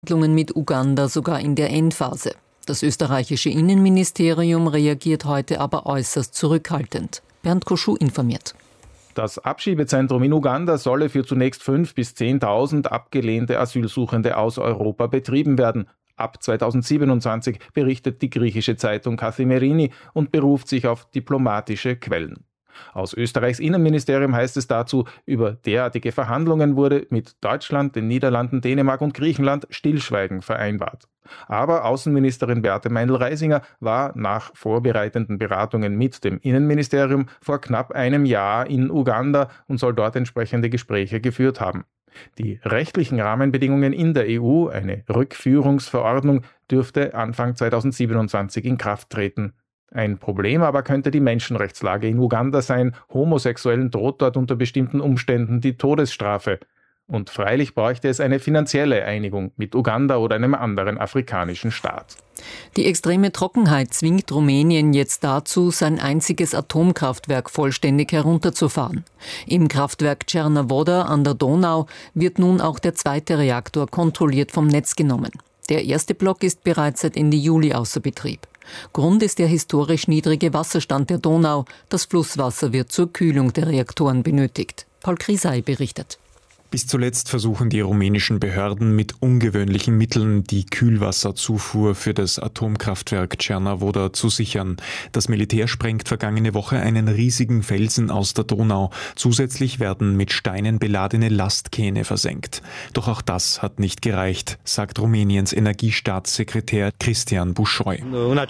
Verhandlungen mit Uganda sogar in der Endphase. Das österreichische Innenministerium reagiert heute aber äußerst zurückhaltend. Bernd Koschuh informiert. Das Abschiebezentrum in Uganda solle für zunächst 5.000 bis 10.000 abgelehnte Asylsuchende aus Europa betrieben werden. Ab 2027 berichtet die griechische Zeitung Kathimerini und beruft sich auf diplomatische Quellen. Aus Österreichs Innenministerium heißt es dazu, über derartige Verhandlungen wurde mit Deutschland, den Niederlanden, Dänemark und Griechenland Stillschweigen vereinbart. Aber Außenministerin Beate Meindl-Reisinger war nach vorbereitenden Beratungen mit dem Innenministerium vor knapp einem Jahr in Uganda und soll dort entsprechende Gespräche geführt haben. Die rechtlichen Rahmenbedingungen in der EU, eine Rückführungsverordnung, dürfte Anfang 2027 in Kraft treten. Ein Problem aber könnte die Menschenrechtslage in Uganda sein. Homosexuellen droht dort unter bestimmten Umständen die Todesstrafe. Und freilich bräuchte es eine finanzielle Einigung mit Uganda oder einem anderen afrikanischen Staat. Die extreme Trockenheit zwingt Rumänien jetzt dazu, sein einziges Atomkraftwerk vollständig herunterzufahren. Im Kraftwerk Cernavodă an der Donau wird nun auch der zweite Reaktor kontrolliert vom Netz genommen. Der erste Block ist bereits seit Ende Juli außer Betrieb. Grund ist der historisch niedrige Wasserstand der Donau. Das Flusswasser wird zur Kühlung der Reaktoren benötigt. Paul Krisay berichtet. Bis zuletzt versuchen die rumänischen Behörden mit ungewöhnlichen Mitteln die Kühlwasserzufuhr für das Atomkraftwerk Cernavodă zu sichern. Das Militär sprengt vergangene Woche einen riesigen Felsen aus der Donau. Zusätzlich werden mit Steinen beladene Lastkähne versenkt. Doch auch das hat nicht gereicht, sagt Rumäniens Energiestaatssekretär Cristian Bușoi.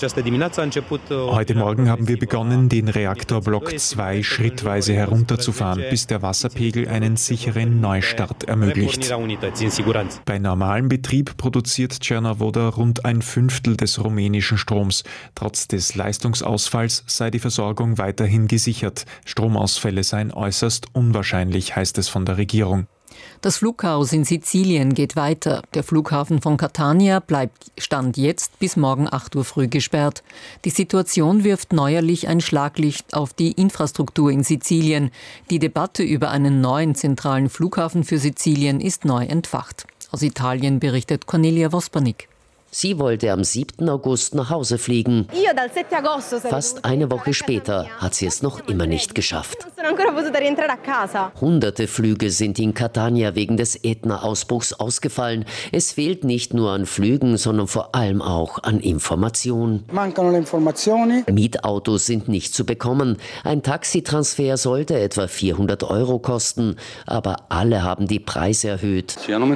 Heute Morgen haben wir begonnen, den Reaktorblock 2 schrittweise herunterzufahren, bis der Wasserpegel einen sicheren Neustart ermöglicht. Bei normalem Betrieb produziert Cernavodă rund 1/5 des rumänischen Stroms. Trotz des Leistungsausfalls sei die Versorgung weiterhin gesichert. Stromausfälle seien äußerst unwahrscheinlich, heißt es von der Regierung. Das Flugchaos in Sizilien geht weiter. Der Flughafen von Catania bleibt Stand jetzt bis morgen 8 Uhr früh gesperrt. Die Situation wirft neuerlich ein Schlaglicht auf die Infrastruktur in Sizilien. Die Debatte über einen neuen zentralen Flughafen für Sizilien ist neu entfacht. Aus Italien berichtet Cornelia Vospanik. Sie wollte am 7. August nach Hause fliegen. Fast eine Woche später hat sie es noch immer nicht geschafft. Hunderte Flüge sind in Catania wegen des Ätna-Ausbruchs ausgefallen. Es fehlt nicht nur an Flügen, sondern vor allem auch an Informationen. Mietautos sind nicht zu bekommen. Ein Taxitransfer sollte etwa 400 € kosten. Aber alle haben die Preise erhöht.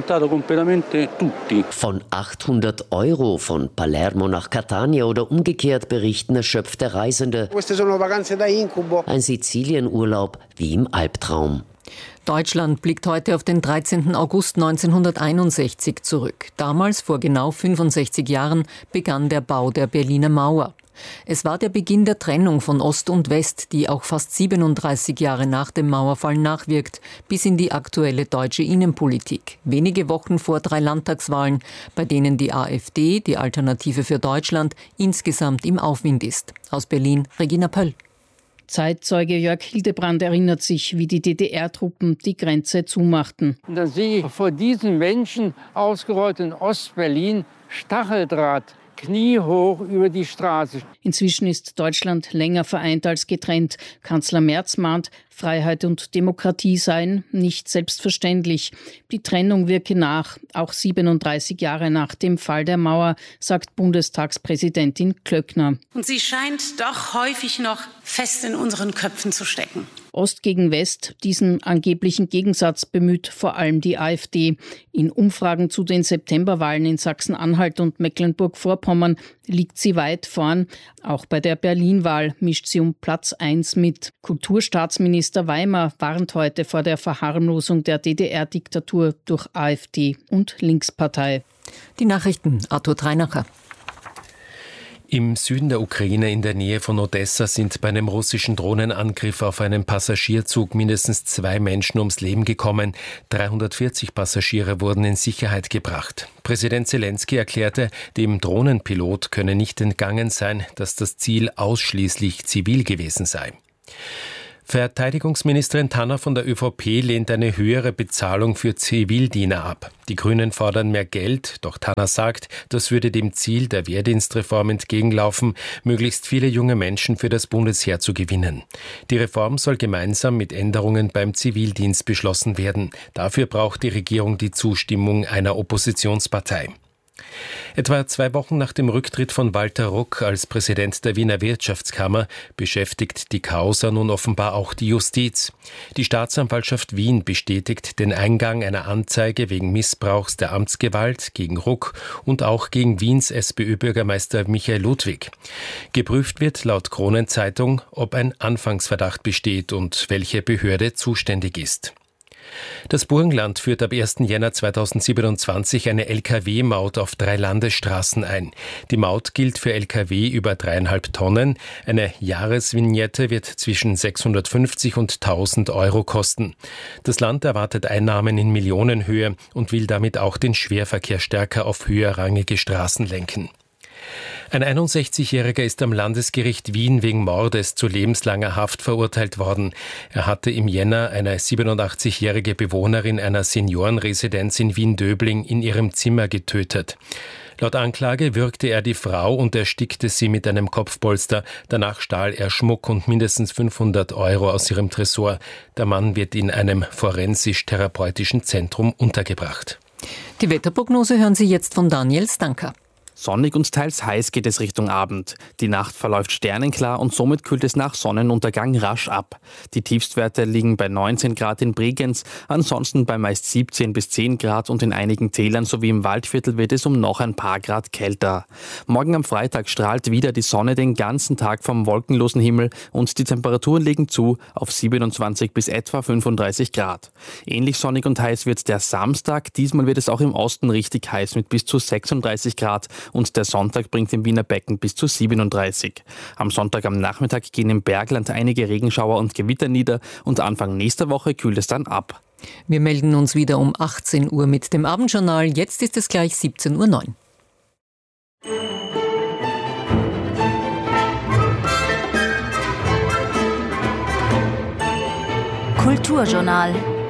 Von 800 € von Palermo nach Catania oder umgekehrt, berichten erschöpfte Reisende. Ein Sizilienurlaub wie im Albtraum. Deutschland blickt heute auf den 13. August 1961 zurück. Damals, vor genau 65 Jahren, begann der Bau der Berliner Mauer. Es war der Beginn der Trennung von Ost und West, die auch fast 37 Jahre nach dem Mauerfall nachwirkt, bis in die aktuelle deutsche Innenpolitik. Wenige Wochen vor 3 Landtagswahlen, bei denen die AfD, die Alternative für Deutschland, insgesamt im Aufwind ist. Aus Berlin, Regina Pöll. Zeitzeuge Jörg Hildebrand erinnert sich, wie die DDR-Truppen die Grenze zumachten. Da sehe ich vor diesen Menschen ausgerollt in Ostberlin Stacheldraht, kniehoch über die Straße. Inzwischen ist Deutschland länger vereint als getrennt. Kanzler Merz mahnt, Freiheit und Demokratie seien nicht selbstverständlich. Die Trennung wirke nach, auch 37 Jahre nach dem Fall der Mauer, sagt Bundestagspräsidentin Klöckner. Und sie scheint doch häufig noch fest in unseren Köpfen zu stecken. Ost gegen West, diesen angeblichen Gegensatz bemüht vor allem die AfD. In Umfragen zu den Septemberwahlen in Sachsen-Anhalt und Mecklenburg-Vorpommern liegt sie weit vorn. Auch bei der Berlin-Wahl mischt sie um Platz 1 mit. Kulturstaatsminister Weimar warnt heute vor der Verharmlosung der DDR-Diktatur durch AfD und Linkspartei. Die Nachrichten, Arthur Treinacher. Im Süden der Ukraine in der Nähe von Odessa sind bei einem russischen Drohnenangriff auf einen Passagierzug mindestens 2 Menschen ums Leben gekommen. 340 Passagiere wurden in Sicherheit gebracht. Präsident Zelensky erklärte, dem Drohnenpilot könne nicht entgangen sein, dass das Ziel ausschließlich zivil gewesen sei. Verteidigungsministerin Tanner von der ÖVP lehnt eine höhere Bezahlung für Zivildiener ab. Die Grünen fordern mehr Geld, doch Tanner sagt, das würde dem Ziel der Wehrdienstreform entgegenlaufen, möglichst viele junge Menschen für das Bundesheer zu gewinnen. Die Reform soll gemeinsam mit Änderungen beim Zivildienst beschlossen werden. Dafür braucht die Regierung die Zustimmung einer Oppositionspartei. Etwa 2 Wochen nach dem Rücktritt von Walter Ruck als Präsident der Wiener Wirtschaftskammer beschäftigt die Causa nun offenbar auch die Justiz. Die Staatsanwaltschaft Wien bestätigt den Eingang einer Anzeige wegen Missbrauchs der Amtsgewalt gegen Ruck und auch gegen Wiens SPÖ-Bürgermeister Michael Ludwig. Geprüft wird laut Kronenzeitung, ob ein Anfangsverdacht besteht und welche Behörde zuständig ist. Das Burgenland führt ab 1. Jänner 2027 eine Lkw-Maut auf 3 Landesstraßen ein. Die Maut gilt für Lkw über 3,5 Tonnen. Eine Jahresvignette wird zwischen 650 und 1.000 Euro kosten. Das Land erwartet Einnahmen in Millionenhöhe und will damit auch den Schwerverkehr stärker auf höherrangige Straßen lenken. Ein 61-Jähriger ist am Landesgericht Wien wegen Mordes zu lebenslanger Haft verurteilt worden. Er hatte im Jänner eine 87-jährige Bewohnerin einer Seniorenresidenz in Wien-Döbling in ihrem Zimmer getötet. Laut Anklage würgte er die Frau und erstickte sie mit einem Kopfpolster. Danach stahl er Schmuck und mindestens 500 Euro aus ihrem Tresor. Der Mann wird in einem forensisch-therapeutischen Zentrum untergebracht. Die Wetterprognose hören Sie jetzt von Daniel Stanker. Sonnig und teils heiß geht es Richtung Abend. Die Nacht verläuft sternenklar und somit kühlt es nach Sonnenuntergang rasch ab. Die Tiefstwerte liegen bei 19 Grad in Bregenz, ansonsten bei meist 17 bis 10 Grad und in einigen Tälern sowie im Waldviertel wird es um noch ein paar Grad kälter. Morgen am Freitag strahlt wieder die Sonne den ganzen Tag vom wolkenlosen Himmel und die Temperaturen legen zu auf 27 bis etwa 35 Grad. Ähnlich sonnig und heiß wird der Samstag. Diesmal wird es auch im Osten richtig heiß mit bis zu 36 Grad. Und der Sonntag bringt im Wiener Becken bis zu 37. Am Sonntag am Nachmittag gehen im Bergland einige Regenschauer und Gewitter nieder und Anfang nächster Woche kühlt es dann ab. Wir melden uns wieder um 18 Uhr mit dem Abendjournal. Jetzt ist es gleich 17:09 Uhr. Kulturjournal.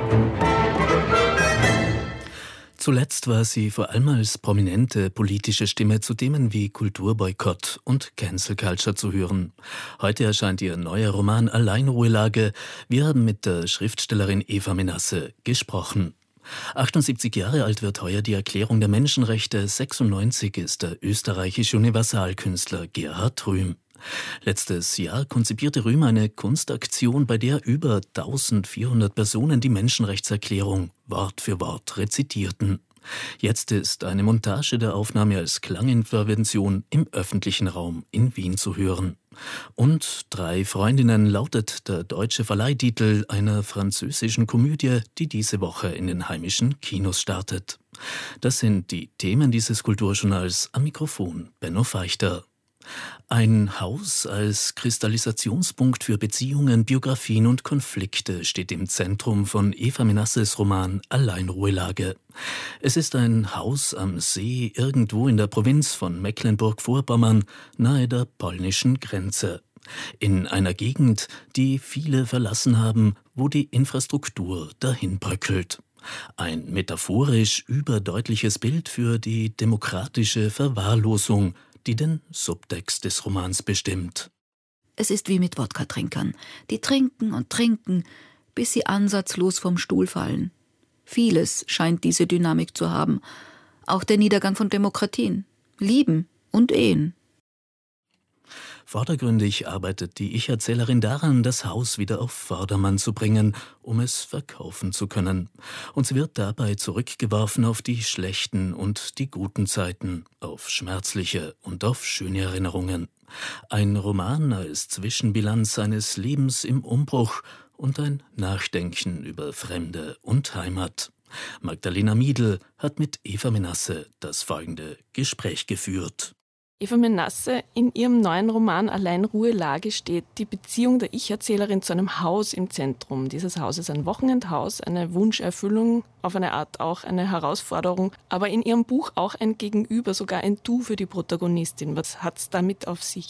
Zuletzt war sie vor allem als prominente politische Stimme zu Themen wie Kulturboykott und Cancel Culture zu hören. Heute erscheint ihr neuer Roman Alleinruhelage. Wir haben mit der Schriftstellerin Eva Menasse gesprochen. 78 Jahre alt wird heuer die Erklärung der Menschenrechte. 96 ist der österreichische Universalkünstler Gerhard Rühm. Letztes Jahr konzipierte Rühm eine Kunstaktion, bei der über 1400 Personen die Menschenrechtserklärung Wort für Wort rezitierten. Jetzt ist eine Montage der Aufnahme als Klangintervention im öffentlichen Raum in Wien zu hören. Und 3 Freundinnen lautet der deutsche Verleihtitel einer französischen Komödie, die diese Woche in den heimischen Kinos startet. Das sind die Themen dieses Kulturjournals. Am Mikrofon Benno Feichter. Ein Haus als Kristallisationspunkt für Beziehungen, Biografien und Konflikte steht im Zentrum von Eva Menasses Roman Alleinruhelage. Es ist ein Haus am See irgendwo in der Provinz von Mecklenburg-Vorpommern, nahe der polnischen Grenze. In einer Gegend, die viele verlassen haben, wo die Infrastruktur dahinbröckelt. Ein metaphorisch überdeutliches Bild für die demokratische Verwahrlosung, die den Subtext des Romans bestimmt. Es ist wie mit Wodka-Trinkern. Die trinken und trinken, bis sie ansatzlos vom Stuhl fallen. Vieles scheint diese Dynamik zu haben. Auch der Niedergang von Demokratien, Lieben und Ehen. Vordergründig arbeitet die Ich-Erzählerin daran, das Haus wieder auf Vordermann zu bringen, um es verkaufen zu können. Und sie wird dabei zurückgeworfen auf die schlechten und die guten Zeiten, auf schmerzliche und auf schöne Erinnerungen. Ein Roman als Zwischenbilanz seines Lebens im Umbruch und ein Nachdenken über Fremde und Heimat. Magdalena Miedl hat mit Eva Menasse das folgende Gespräch geführt. Eva Menasse, in ihrem neuen Roman Alleinruhelage steht die Beziehung der Ich-Erzählerin zu einem Haus im Zentrum. Dieses Haus ist ein Wochenendhaus, eine Wunscherfüllung, auf eine Art auch eine Herausforderung, aber in ihrem Buch auch ein Gegenüber, sogar ein Du für die Protagonistin. Was hat's damit auf sich?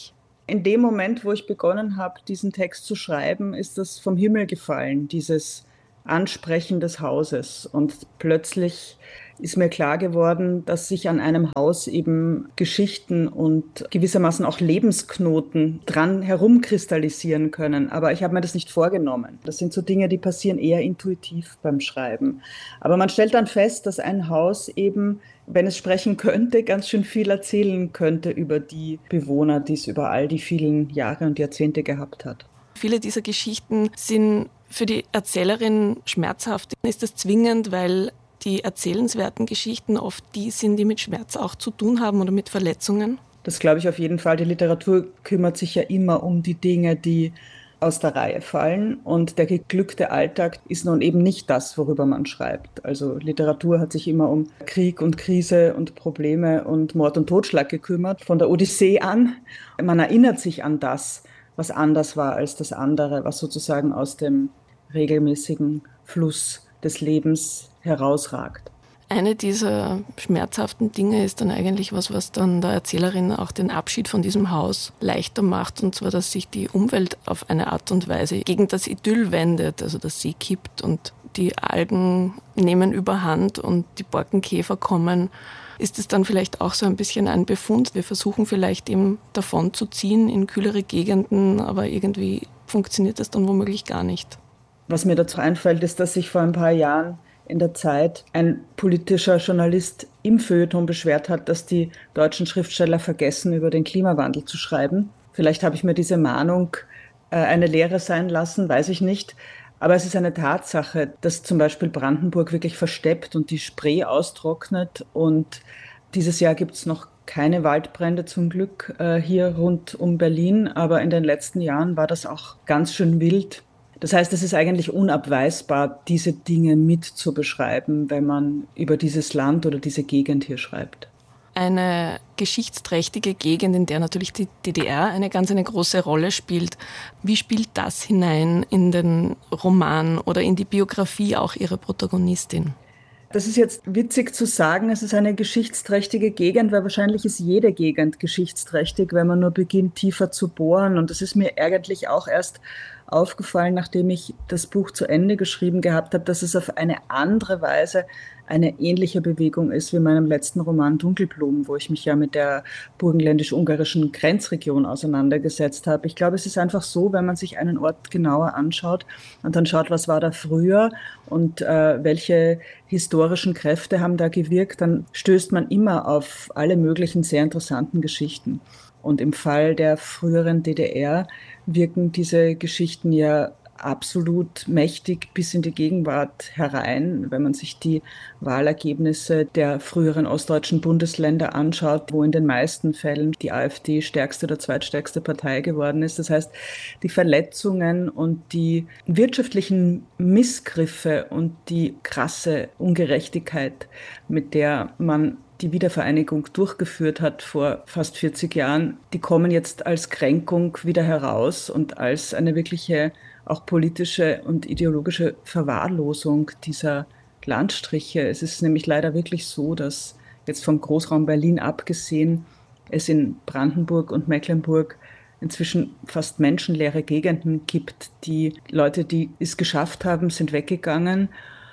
In dem Moment, wo ich begonnen habe, diesen Text zu schreiben, ist das vom Himmel gefallen, dieses Ansprechen des Hauses. Und plötzlich ist mir klar geworden, dass sich an einem Haus eben Geschichten und gewissermaßen auch Lebensknoten dran herumkristallisieren können. Aber ich habe mir das nicht vorgenommen. Das sind so Dinge, die passieren eher intuitiv beim Schreiben. Aber man stellt dann fest, dass ein Haus eben, wenn es sprechen könnte, ganz schön viel erzählen könnte über die Bewohner, die es über all die vielen Jahre und Jahrzehnte gehabt hat. Viele dieser Geschichten sind für die Erzählerin schmerzhaft. Ist das zwingend, weil die erzählenswerten Geschichten oft die sind, die mit Schmerz auch zu tun haben oder mit Verletzungen? Das glaube ich auf jeden Fall. Die Literatur kümmert sich ja immer um die Dinge, die aus der Reihe fallen. Und der geglückte Alltag ist nun eben nicht das, worüber man schreibt. Also Literatur hat sich immer um Krieg und Krise und Probleme und Mord und Totschlag gekümmert, von der Odyssee an. Man erinnert sich an das, was anders war als das andere, was sozusagen aus dem regelmäßigen Fluss des Lebens herausragt. Eine dieser schmerzhaften Dinge ist dann eigentlich was dann der Erzählerin auch den Abschied von diesem Haus leichter macht, und zwar, dass sich die Umwelt auf eine Art und Weise gegen das Idyll wendet, also der See kippt und die Algen nehmen überhand und die Borkenkäfer kommen. Ist es dann vielleicht auch so ein bisschen ein Befund? Wir versuchen vielleicht eben davon zu ziehen in kühlere Gegenden, aber irgendwie funktioniert das dann womöglich gar nicht. Was mir dazu einfällt, ist, dass sich vor ein paar Jahren in der Zeit ein politischer Journalist im Feuilleton beschwert hat, dass die deutschen Schriftsteller vergessen, über den Klimawandel zu schreiben. Vielleicht habe ich mir diese Mahnung eine Lehre sein lassen, weiß ich nicht. Aber es ist eine Tatsache, dass zum Beispiel Brandenburg wirklich versteppt und die Spree austrocknet. Und dieses Jahr gibt es noch keine Waldbrände zum Glück hier rund um Berlin. Aber in den letzten Jahren war das auch ganz schön wild. Das heißt, es ist eigentlich unabweisbar, diese Dinge mit zu beschreiben, wenn man über dieses Land oder diese Gegend hier schreibt. Eine geschichtsträchtige Gegend, in der natürlich die DDR eine große Rolle spielt. Wie spielt das hinein in den Roman oder in die Biografie auch Ihrer Protagonistin? Das ist jetzt witzig zu sagen, es ist eine geschichtsträchtige Gegend, weil wahrscheinlich ist jede Gegend geschichtsträchtig, wenn man nur beginnt, tiefer zu bohren. Und das ist mir eigentlich auch erst aufgefallen, nachdem ich das Buch zu Ende geschrieben gehabt habe, dass es auf eine andere Weise eine ähnliche Bewegung ist wie in meinem letzten Roman Dunkelblumen, wo ich mich ja mit der burgenländisch-ungarischen Grenzregion auseinandergesetzt habe. Ich glaube, es ist einfach so, wenn man sich einen Ort genauer anschaut und dann schaut, was war da früher und welche historischen Kräfte haben da gewirkt, dann stößt man immer auf alle möglichen sehr interessanten Geschichten. Und im Fall der früheren DDR wirken diese Geschichten ja absolut mächtig bis in die Gegenwart herein, wenn man sich die Wahlergebnisse der früheren ostdeutschen Bundesländer anschaut, wo in den meisten Fällen die AfD stärkste oder zweitstärkste Partei geworden ist. Das heißt, die Verletzungen und die wirtschaftlichen Missgriffe und die krasse Ungerechtigkeit, mit der man die Wiedervereinigung durchgeführt hat vor fast 40 Jahren, die kommen jetzt als Kränkung wieder heraus und als eine wirkliche auch politische und ideologische Verwahrlosung dieser Landstriche. Es ist nämlich leider wirklich so, dass jetzt vom Großraum Berlin abgesehen es in Brandenburg und Mecklenburg inzwischen fast menschenleere Gegenden gibt. Die Leute, die es geschafft haben, sind weggegangen.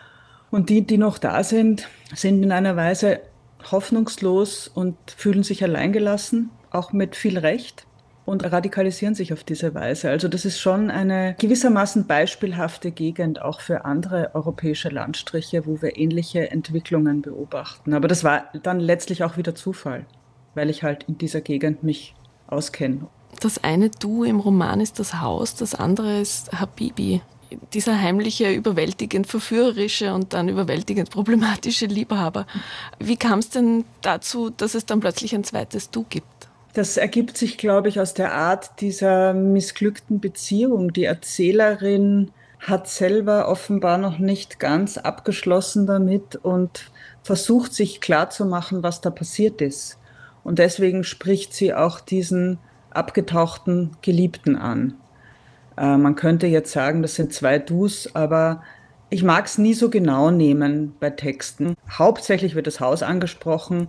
Und die, die noch da sind, sind in einer Weise hoffnungslos und fühlen sich alleingelassen, auch mit viel Recht, und radikalisieren sich auf diese Weise. Also das ist schon eine gewissermaßen beispielhafte Gegend auch für andere europäische Landstriche, wo wir ähnliche Entwicklungen beobachten. Aber das war dann letztlich auch wieder Zufall, weil ich halt in dieser Gegend mich auskenne. Das eine Du im Roman ist das Haus, das andere ist Habibi. Dieser heimliche, überwältigend verführerische und dann überwältigend problematische Liebhaber. Wie kam es denn dazu, dass es dann plötzlich ein zweites Du gibt? Das ergibt sich, glaube ich, aus der Art dieser missglückten Beziehung. Die Erzählerin hat selber offenbar noch nicht ganz abgeschlossen damit und versucht sich klarzumachen, was da passiert ist. Und deswegen spricht sie auch diesen abgetauchten Geliebten an. Man könnte jetzt sagen, das sind zwei Dus, aber ich mag es nie so genau nehmen bei Texten. Hauptsächlich wird das Haus angesprochen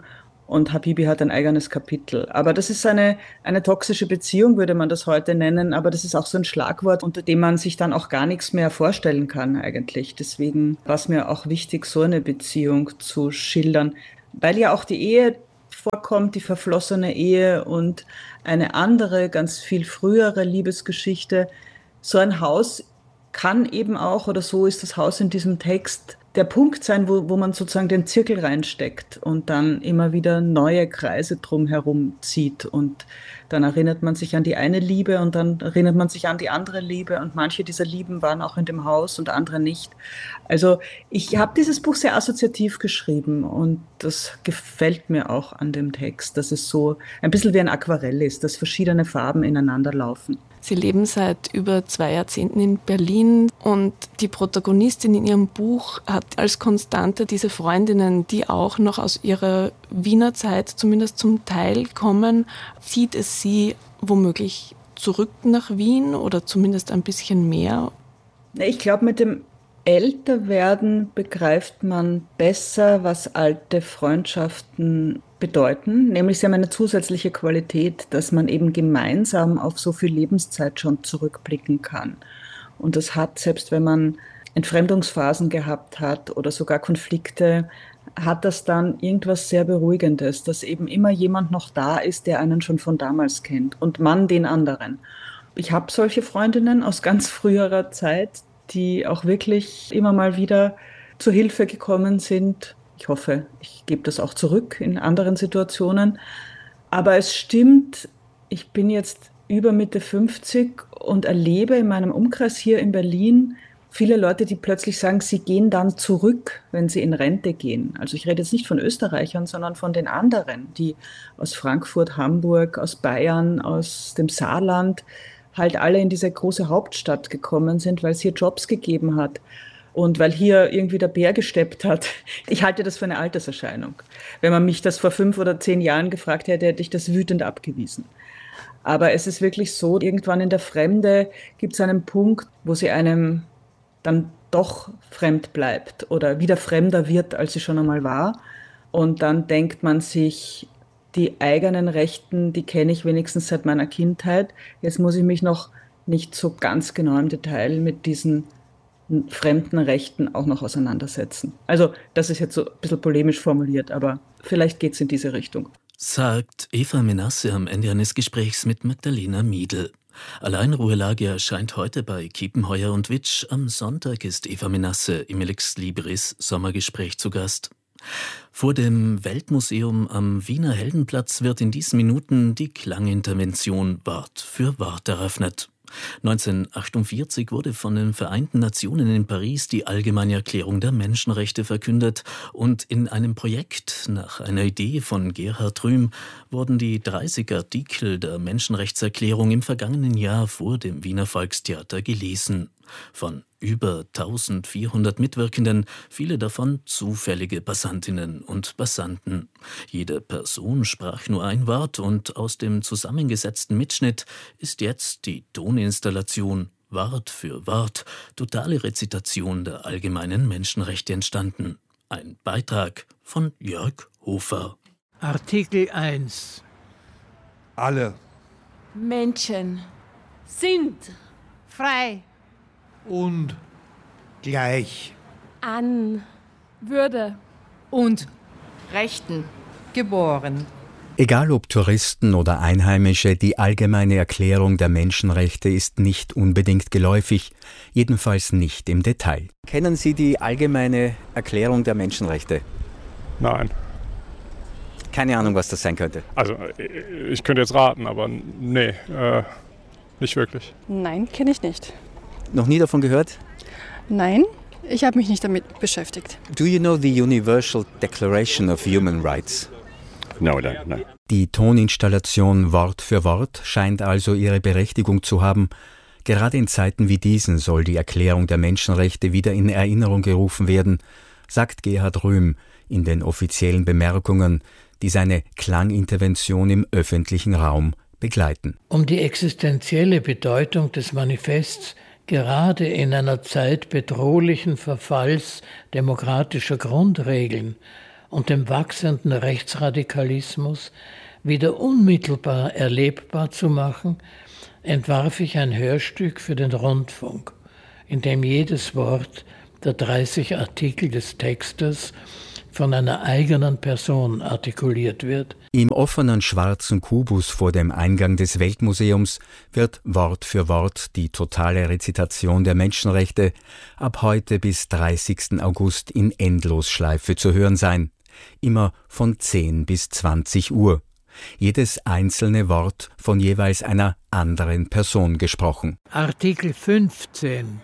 und Habibi hat ein eigenes Kapitel. Aber das ist eine toxische Beziehung, würde man das heute nennen, aber das ist auch so ein Schlagwort, unter dem man sich dann auch gar nichts mehr vorstellen kann eigentlich. Deswegen war es mir auch wichtig, so eine Beziehung zu schildern, weil ja auch die Ehe vorkommt, die verflossene Ehe und eine andere, ganz viel frühere Liebesgeschichte. So ein Haus kann eben auch, oder so ist das Haus in diesem Text, der Punkt sein, wo man sozusagen den Zirkel reinsteckt und dann immer wieder neue Kreise drumherum zieht. Und dann erinnert man sich an die eine Liebe und dann erinnert man sich an die andere Liebe. Und manche dieser Lieben waren auch in dem Haus und andere nicht. Also ich habe dieses Buch sehr assoziativ geschrieben und das gefällt mir auch an dem Text, dass es so ein bisschen wie ein Aquarell ist, dass verschiedene Farben ineinander laufen. Sie leben seit über 2 Jahrzehnten in Berlin und die Protagonistin in ihrem Buch hat als Konstante diese Freundinnen, die auch noch aus ihrer Wiener Zeit zumindest zum Teil kommen. Zieht es sie womöglich zurück nach Wien oder zumindest ein bisschen mehr? Ich glaube, mit dem Älterwerden begreift man besser, was alte Freundschaften bedeuten. Nämlich sie haben eine zusätzliche Qualität, dass man eben gemeinsam auf so viel Lebenszeit schon zurückblicken kann. Und das hat, selbst wenn man Entfremdungsphasen gehabt hat oder sogar Konflikte, hat das dann irgendwas sehr Beruhigendes, dass eben immer jemand noch da ist, der einen schon von damals kennt und man den anderen. Ich habe solche Freundinnen aus ganz früherer Zeit, die auch wirklich immer mal wieder zur Hilfe gekommen sind. Ich hoffe, ich gebe das auch zurück in anderen Situationen. Aber es stimmt, ich bin jetzt über Mitte 50 und erlebe in meinem Umkreis hier in Berlin viele Leute, die plötzlich sagen, sie gehen dann zurück, wenn sie in Rente gehen. Also ich rede jetzt nicht von Österreichern, sondern von den anderen, die aus Frankfurt, Hamburg, aus Bayern, aus dem Saarland halt alle in diese große Hauptstadt gekommen sind, weil es hier Jobs gegeben hat und weil hier irgendwie der Bär gesteppt hat. Ich halte das für eine Alterserscheinung. Wenn man mich das vor 5 oder 10 Jahren gefragt hätte, hätte ich das wütend abgewiesen. Aber es ist wirklich so, irgendwann in der Fremde gibt es einen Punkt, wo sie einem dann doch fremd bleibt oder wieder fremder wird, als sie schon einmal war. Und dann denkt man sich, die eigenen Rechten, die kenne ich wenigstens seit meiner Kindheit. Jetzt muss ich mich noch nicht so ganz genau im Detail mit diesen fremden Rechten auch noch auseinandersetzen. Also das ist jetzt so ein bisschen polemisch formuliert, aber vielleicht geht es in diese Richtung. Sagt Eva Menasse am Ende eines Gesprächs mit Magdalena Miedl. Alleinruhelage erscheint heute bei Kiepenheuer und Witsch. Am Sonntag ist Eva Menasse im Ex Libris Sommergespräch zu Gast. Vor dem Weltmuseum am Wiener Heldenplatz wird in diesen Minuten die Klangintervention Wort für Wort eröffnet. 1948 wurde von den Vereinten Nationen in Paris die Allgemeine Erklärung der Menschenrechte verkündet und in einem Projekt nach einer Idee von Gerhard Rühm wurden die 30 Artikel der Menschenrechtserklärung im vergangenen Jahr vor dem Wiener Volkstheater gelesen. Von über 1400 Mitwirkenden, viele davon zufällige Passantinnen und Passanten. Jede Person sprach nur ein Wort und aus dem zusammengesetzten Mitschnitt ist jetzt die Toninstallation Wort für Wort, totale Rezitation der allgemeinen Menschenrechte entstanden. Ein Beitrag von Jörg Hofer. Artikel 1. Alle Menschen sind frei und gleich an Würde und Rechten geboren. Egal ob Touristen oder Einheimische, die Allgemeine Erklärung der Menschenrechte ist nicht unbedingt geläufig, jedenfalls nicht im Detail. Kennen Sie die Allgemeine Erklärung der Menschenrechte? Nein. Keine Ahnung, was das sein könnte. Also, ich könnte jetzt raten, aber nee, nicht wirklich. Nein, kenne ich nicht. Noch nie davon gehört? Nein, ich habe mich nicht damit beschäftigt. Do you know the Universal Declaration of Human Rights? No, I don't, no. Die Toninstallation Wort für Wort scheint also ihre Berechtigung zu haben. Gerade in Zeiten wie diesen soll die Erklärung der Menschenrechte wieder in Erinnerung gerufen werden, sagt Gerhard Rühm in den offiziellen Bemerkungen, die seine Klangintervention im öffentlichen Raum begleiten. Um die existenzielle Bedeutung des Manifests gerade in einer Zeit bedrohlichen Verfalls demokratischer Grundregeln und dem wachsenden Rechtsradikalismus wieder unmittelbar erlebbar zu machen, entwarf ich ein Hörstück für den Rundfunk, in dem jedes Wort der 30 Artikel des Textes von einer eigenen Person artikuliert wird. Im offenen schwarzen Kubus vor dem Eingang des Weltmuseums wird Wort für Wort die totale Rezitation der Menschenrechte ab heute bis 30. August in Endlosschleife zu hören sein, immer von 10 bis 20 Uhr. Jedes einzelne Wort von jeweils einer anderen Person gesprochen. Artikel 15.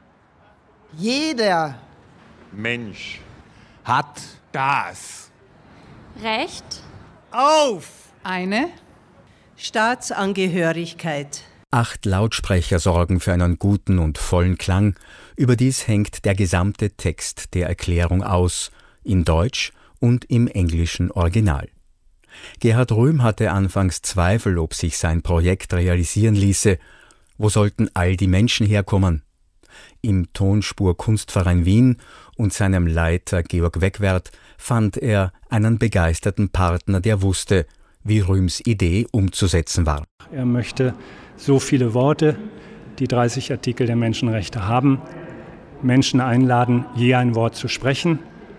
Jeder Mensch hat das Recht auf eine Staatsangehörigkeit. 8 Lautsprecher sorgen für einen guten und vollen Klang. Überdies hängt der gesamte Text der Erklärung aus, in Deutsch und im englischen Original. Gerhard Röhm hatte anfangs Zweifel, ob sich sein Projekt realisieren ließe. Wo sollten all die Menschen herkommen? Im Tonspur-Kunstverein Wien und seinem Leiter Georg Wegwert fand er einen begeisterten Partner, der wusste, wie Röhms Idee umzusetzen war. Er möchte so viele Worte, die 30 Artikel der Menschenrechte haben, Menschen einladen, je ein Wort zu sprechen,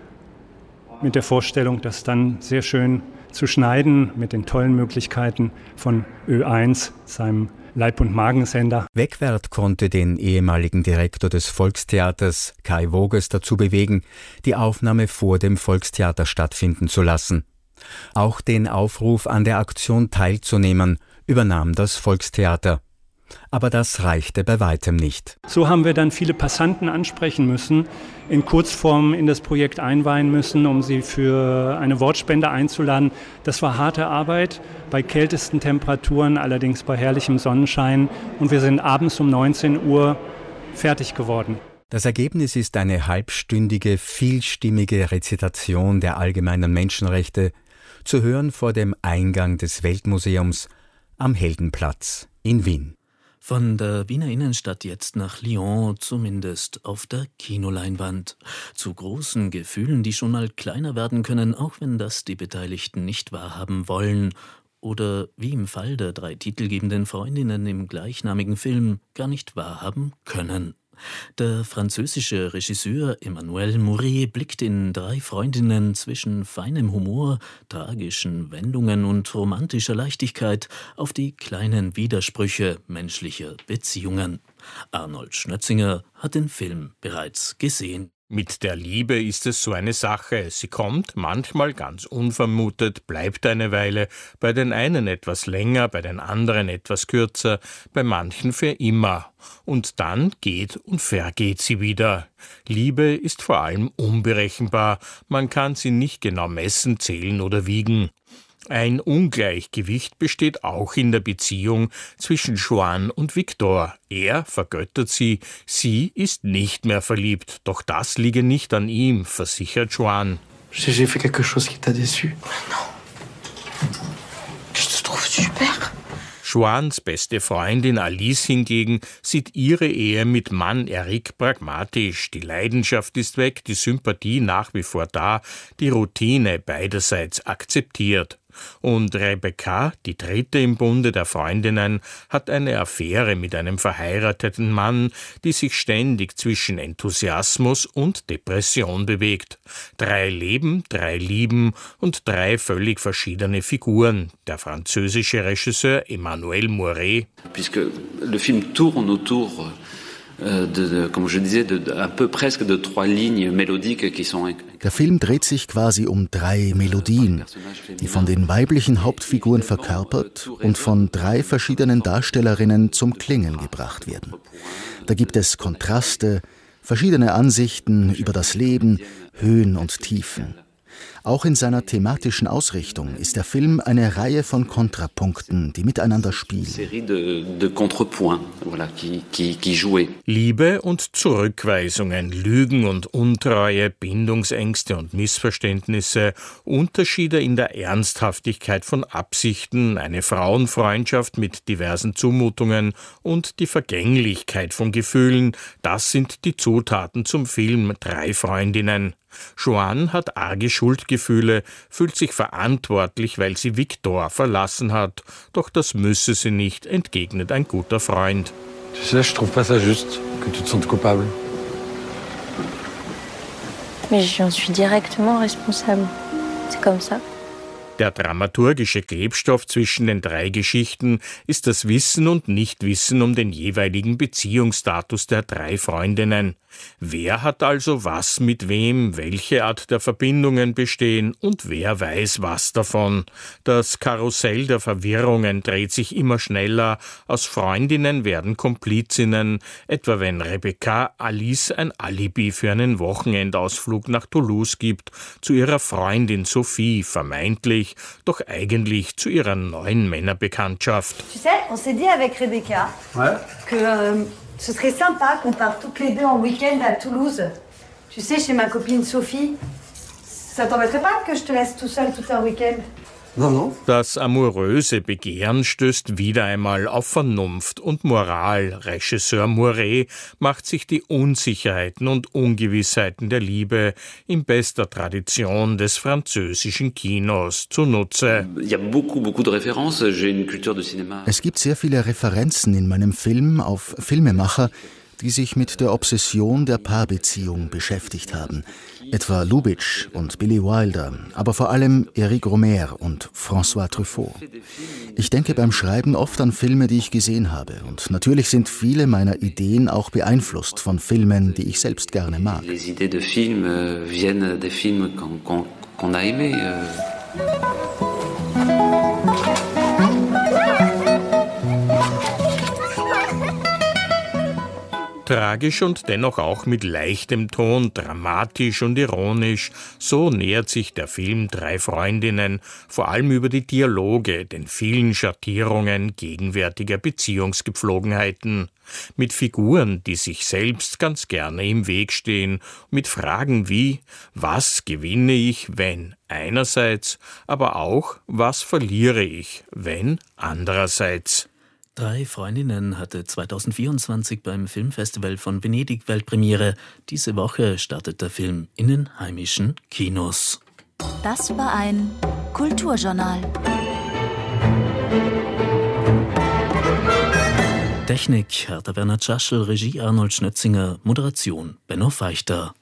mit der Vorstellung, das dann sehr schön zu schneiden mit den tollen Möglichkeiten von Ö1, seinem Leib- und Magensender. Wegwert konnte den ehemaligen Direktor des Volkstheaters Kai Voges dazu bewegen, die Aufnahme vor dem Volkstheater stattfinden zu lassen. Auch den Aufruf, an der Aktion teilzunehmen, übernahm das Volkstheater. Aber das reichte bei weitem nicht. So haben wir dann viele Passanten ansprechen müssen, in Kurzform in das Projekt einweihen müssen, um sie für eine Wortspende einzuladen. Das war harte Arbeit, bei kältesten Temperaturen, allerdings bei herrlichem Sonnenschein. Und wir sind abends um 19 Uhr fertig geworden. Das Ergebnis ist eine halbstündige, vielstimmige Rezitation der allgemeinen Menschenrechte, zu hören vor dem Eingang des Weltmuseums am Heldenplatz in Wien. Von der Wiener Innenstadt jetzt nach Lyon, zumindest auf der Kinoleinwand. Zu großen Gefühlen, die schon mal kleiner werden können, auch wenn das die Beteiligten nicht wahrhaben wollen. Oder wie im Fall der 3 titelgebenden Freundinnen im gleichnamigen Film gar nicht wahrhaben können. Der französische Regisseur Emmanuel Mouret blickt in 3 Freundinnen zwischen feinem Humor, tragischen Wendungen und romantischer Leichtigkeit auf die kleinen Widersprüche menschlicher Beziehungen. Arnold Schnötzinger hat den Film bereits gesehen. Mit der Liebe ist es so eine Sache. Sie kommt manchmal ganz unvermutet, bleibt eine Weile, bei den einen etwas länger, bei den anderen etwas kürzer, bei manchen für immer. Und dann geht und vergeht sie wieder. Liebe ist vor allem unberechenbar. Man kann sie nicht genau messen, zählen oder wiegen. Ein Ungleichgewicht besteht auch in der Beziehung zwischen Joanne und Victor. Er vergöttert sie, sie ist nicht mehr verliebt. Doch das liege nicht an ihm, versichert Joanne. J'ai fait quelque chose qui t'a déçu. Non. Je te trouve super. Joannes beste Freundin Alice hingegen sieht ihre Ehe mit Mann Eric pragmatisch. Die Leidenschaft ist weg, die Sympathie nach wie vor da, die Routine beiderseits akzeptiert. Und Rebecca, die dritte im Bunde der Freundinnen, hat eine Affäre mit einem verheirateten Mann, die sich ständig zwischen Enthusiasmus und Depression bewegt. 3 Leben, 3 Lieben und 3 völlig verschiedene Figuren. Der französische Regisseur Emmanuel Mouret. Puisque le film tourne autour comme je disais, un peu presque de 3 lignes mélodiques qui sont. Der Film dreht sich quasi um 3 Melodien, die von den weiblichen Hauptfiguren verkörpert und von 3 verschiedenen Darstellerinnen zum Klingen gebracht werden. Da gibt es Kontraste, verschiedene Ansichten über das Leben, Höhen und Tiefen. Auch in seiner thematischen Ausrichtung ist der Film eine Reihe von Kontrapunkten, die miteinander spielen. Liebe und Zurückweisungen, Lügen und Untreue, Bindungsängste und Missverständnisse, Unterschiede in der Ernsthaftigkeit von Absichten, eine Frauenfreundschaft mit diversen Zumutungen und die Vergänglichkeit von Gefühlen, das sind die Zutaten zum Film 3 Freundinnen. Joanne hat arge Schuldgefühle Schuldgefühle, fühlt sich verantwortlich, weil sie Victor verlassen hat. Doch das müsse sie nicht, entgegnet ein guter Freund. Tu sais, je trouve pas ça juste que tu te sentes coupable. Mais j'en suis directement responsable. C'est comme ça. Der dramaturgische Klebstoff zwischen den 3 Geschichten ist das Wissen und Nichtwissen um den jeweiligen Beziehungsstatus der 3 Freundinnen. Wer hat also was mit wem, welche Art der Verbindungen bestehen und wer weiß was davon? Das Karussell der Verwirrungen dreht sich immer schneller, aus Freundinnen werden Komplizinnen, etwa wenn Rebecca Alice ein Alibi für einen Wochenendausflug nach Toulouse gibt, zu ihrer Freundin Sophie, vermeintlich, doch eigentlich zu ihrer neuen Männerbekanntschaft. Tu sais, on s'est dit avec Rebecca que ce serait sympa qu'on parte toutes les deux en week-end à Toulouse. Tu sais, chez ma copine Sophie. Ça t'embêterait pas que je te laisse tout seul tout un week-end? Das amouröse Begehren stößt wieder einmal auf Vernunft und Moral. Regisseur Mouret macht sich die Unsicherheiten und Ungewissheiten der Liebe in bester Tradition des französischen Kinos zunutze. Es gibt sehr viele Referenzen in meinem Film auf Filmemacher, die sich mit der Obsession der Paarbeziehung beschäftigt haben. Etwa Lubitsch und Billy Wilder, aber vor allem Éric Rohmer und François Truffaut. Ich denke beim Schreiben oft an Filme, die ich gesehen habe. Und natürlich sind viele meiner Ideen auch beeinflusst von Filmen, die ich selbst gerne mag. Les idées de films viennent des films qu'on a aimés. Tragisch und dennoch auch mit leichtem Ton, dramatisch und ironisch, so nähert sich der Film 3 Freundinnen, vor allem über die Dialoge, den vielen Schattierungen gegenwärtiger Beziehungsgepflogenheiten. Mit Figuren, die sich selbst ganz gerne im Weg stehen, mit Fragen wie, was gewinne ich, wenn einerseits, aber auch, was verliere ich, wenn andererseits. 3 Freundinnen hatte 2024 beim Filmfestival von Venedig Weltpremiere. Diese Woche startet der Film in den heimischen Kinos. Das war ein Kulturjournal. Technik Hertha Werner Tschaschel, Regie Arnold Schnötzinger, Moderation Benno Feichter.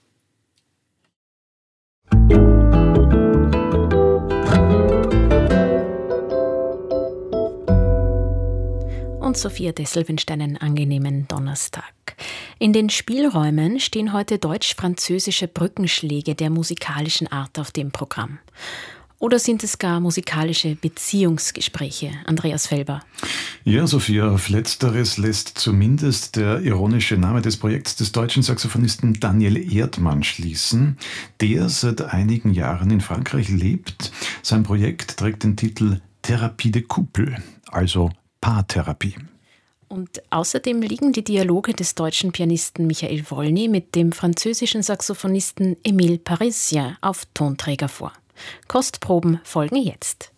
Und Sophia Dessel wünscht einen angenehmen Donnerstag. In den Spielräumen stehen heute deutsch-französische Brückenschläge der musikalischen Art auf dem Programm. Oder sind es gar musikalische Beziehungsgespräche? Andreas Felber. Ja, Sophia, auf Letzteres lässt zumindest der ironische Name des Projekts des deutschen Saxophonisten Daniel Erdmann schließen, der seit einigen Jahren in Frankreich lebt. Sein Projekt trägt den Titel Thérapie de Couple, also Paartherapie. Und außerdem liegen die Dialoge des deutschen Pianisten Michael Wolny mit dem französischen Saxophonisten Émile Parisien auf Tonträger vor. Kostproben folgen jetzt.